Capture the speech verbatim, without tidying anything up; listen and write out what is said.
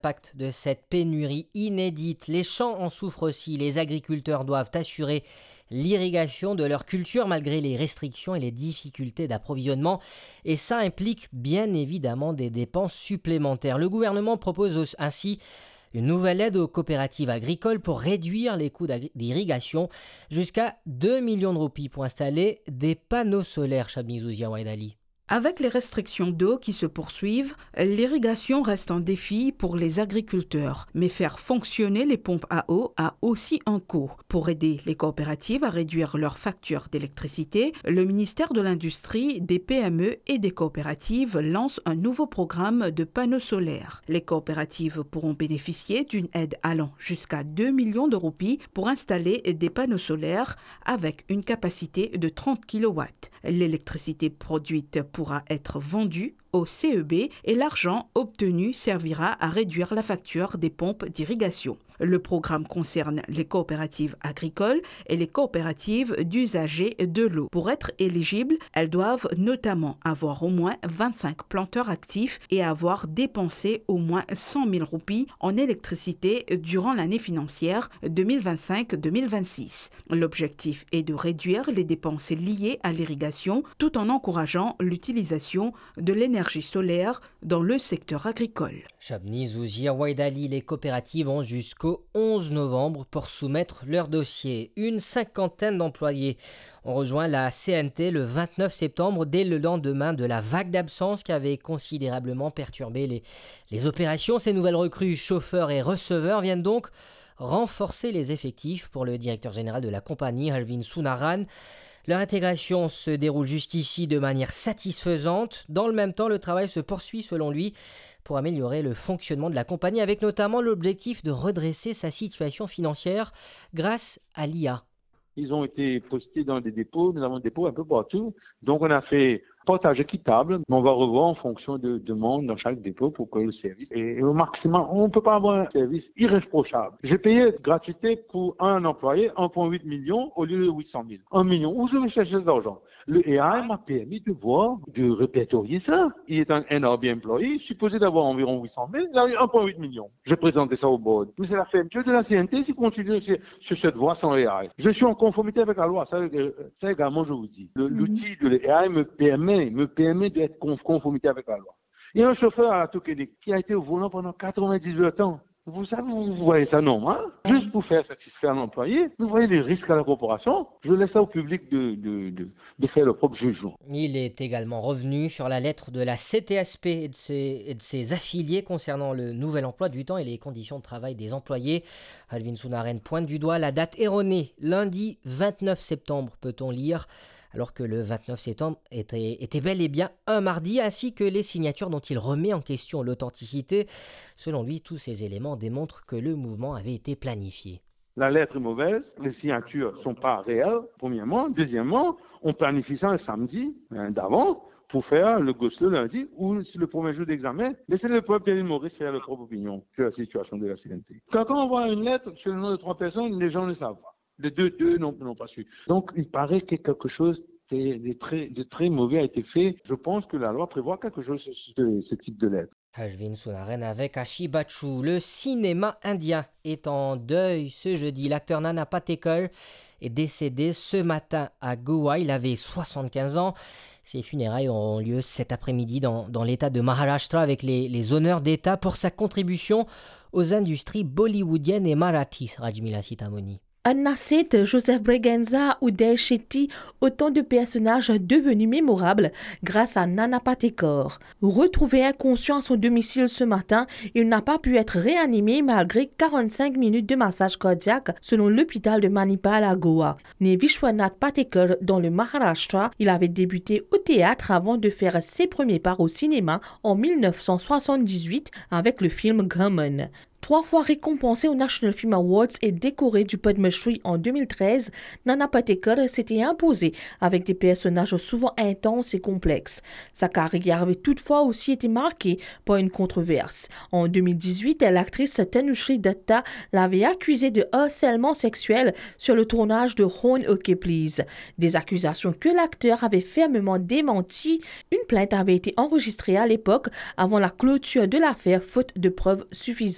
L'impact de cette pénurie inédite, les champs en souffrent aussi. Les agriculteurs doivent assurer l'irrigation de leur culture malgré les restrictions et les difficultés d'approvisionnement. Et ça implique bien évidemment des dépenses supplémentaires. Le gouvernement propose ainsi une nouvelle aide aux coopératives agricoles pour réduire les coûts d'irrigation jusqu'à deux millions de roupies pour installer des panneaux solaires. Chabni Zouzia Waidali. Avec les restrictions d'eau qui se poursuivent, l'irrigation reste un défi pour les agriculteurs. Mais faire fonctionner les pompes à eau a aussi un coût. Pour aider les coopératives à réduire leurs factures d'électricité, le ministère de l'Industrie, des P M E et des coopératives lance un nouveau programme de panneaux solaires. Les coopératives pourront bénéficier d'une aide allant jusqu'à deux millions de roupies pour installer des panneaux solaires avec une capacité de trente kilowatts. L'électricité produite pourra être vendue au C E B et l'argent obtenu servira à réduire la facture des pompes d'irrigation. Le programme concerne les coopératives agricoles et les coopératives d'usagers de l'eau. Pour être éligibles, elles doivent notamment avoir au moins vingt-cinq planteurs actifs et avoir dépensé au moins cent mille roupies en électricité durant l'année financière deux mille vingt-cinq deux mille vingt-six. L'objectif est de réduire les dépenses liées à l'irrigation tout en encourageant l'utilisation de l'énergie solaire dans le secteur agricole. Chabni Zouzia Waidali, les coopératives ont jusqu'au onze novembre pour soumettre leur dossier. Une cinquantaine d'employés ont rejoint la C N T le vingt-neuf septembre, dès le lendemain de la vague d'absence qui avait considérablement perturbé les, les opérations. Ces nouvelles recrues, chauffeurs et receveurs, viennent donc renforcer les effectifs pour le directeur général de la compagnie, Halvin Sunaran. Leur intégration se déroule jusqu'ici de manière satisfaisante. Dans le même temps, le travail se poursuit selon lui pour améliorer le fonctionnement de la compagnie, avec notamment l'objectif de redresser sa situation financière grâce à l'I A. Ils ont été postés dans des dépôts, nous avons des dépôts un peu partout. Donc on a fait portage équitable, mais on va revoir en fonction de demande dans chaque dépôt pour que le service, et, et au maximum, on ne peut pas avoir un service irréprochable. J'ai payé gratuité pour un employé un virgule huit million au lieu de huit cent mille. un million, où je vais chercher cet argent? Le A I m'a permis de voir, de répertorier ça. Il est un N R B employé, supposé d'avoir environ huit cent mille, il a eu un virgule huit million. J'ai présenté ça au board. Mais c'est la fermeture de la C N T s'il continue sur, sur cette voie sans A I. Je suis en conformité avec la loi, ça, ça également je vous dis. Le, mm-hmm. L'outil de l'A I me permet me permet d'être en conformité avec la loi. Il y a un chauffeur à la Tokéné qui a été au volant pendant quatre-vingt-dix-huit ans. Vous savez, vous voyez ça normal, juste pour faire satisfaire l'employé. Vous voyez les risques à la corporation. Je laisse ça au public de, de, de, de faire le propre jugement. Il est également revenu sur la lettre de la C T S P et de, ses, et de ses affiliés concernant le nouvel emploi du temps et les conditions de travail des employés. Halvin Sunaran pointe du doigt la date erronée. Lundi vingt-neuf septembre, peut-on lire, alors que le vingt-neuf septembre était, était bel et bien un mardi, ainsi que les signatures dont il remet en question l'authenticité. Selon lui, tous ces éléments démontrent que le mouvement avait été planifié. La lettre est mauvaise, les signatures ne sont pas réelles, premièrement. Deuxièmement, on planifie ça un samedi hein, d'avant pour faire le gosse le lundi ou le premier jour d'examen. Laissez le peuple de l'île Maurice faire leur propre opinion sur la situation de la C N T. Quand on voit une lettre sur le nom de trois personnes, les gens ne savent pas. Les deux, deux n'ont, n'ont pas su. Donc, il paraît que quelque chose de, de, très, de très mauvais a été fait. Je pense que la loi prévoit quelque chose de ce type de lettre. Halvin Sunaran avec Ashibachu. Le cinéma indien est en deuil ce jeudi. L'acteur Nana Patekar est décédé ce matin à Goa. Il avait soixante-quinze ans. Ses funérailles auront lieu cet après-midi dans, dans l'état de Maharashtra avec les, les honneurs d'État pour sa contribution aux industries bollywoodiennes et marathis. Rajmila Sitamoni. Anna Seth, Joseph Bregenza ou Uday Shetty, autant de personnages devenus mémorables grâce à Nana Patekar. Retrouvé inconscient à son domicile ce matin, il n'a pas pu être réanimé malgré quarante-cinq minutes de massage cardiaque selon l'hôpital de Manipal à Goa. Né Vishwanath Patekar dans le Maharashtra, il avait débuté au théâtre avant de faire ses premiers pas au cinéma en dix-neuf cent soixante-dix-huit avec le film Gaman. Trois fois récompensé aux National Film Awards et décoré du Padma Shri en deux mille treize, Nana Patekar s'était imposée avec des personnages souvent intenses et complexes. Sa carrière avait toutefois aussi été marquée par une controverse. En deux mille dix-huit, l'actrice Tanushri Datta l'avait accusée de harcèlement sexuel sur le tournage de Horn OK Please. Des accusations que l'acteur avait fermement démenties. Une plainte avait été enregistrée à l'époque avant la clôture de l'affaire faute de preuves suffisantes.